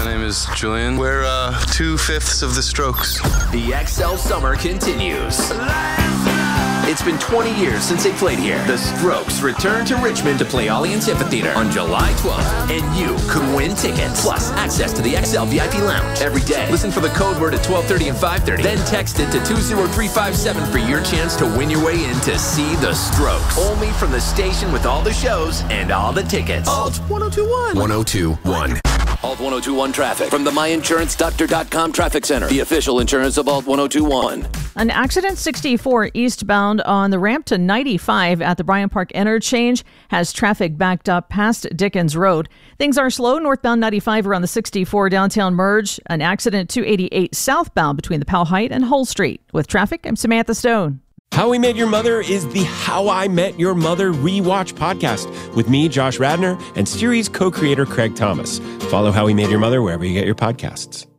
name is Julian. We're 2/5 of the Strokes. The XL summer continues. It's been 20 years since they played here. The Strokes return to Richmond to play Allianz Amphitheater on July 12th. And you could win tickets. Plus, access to the XL VIP Lounge every day. Listen for the code word at 12:30 and 5:30. Then text it to 20357 for your chance to win your way in to see the Strokes. Only from the station with all the shows and all the tickets. Alt 1021. 1021. Alt 1021 traffic from the MyInsuranceDoctor.com Traffic Center, the official insurance of Alt 1021. An accident 64 eastbound on the ramp to 95 at the Bryant Park interchange has traffic backed up past Dickens Road. Things are slow northbound 95 around the 64 downtown merge. An accident 288 southbound between the Powell Height and Hull Street. With traffic, I'm Samantha Stone. How We Met Your Mother is the How I Met Your Mother rewatch podcast with me, Josh Radnor, and series co-creator Craig Thomas. Follow How We Met Your Mother wherever you get your podcasts.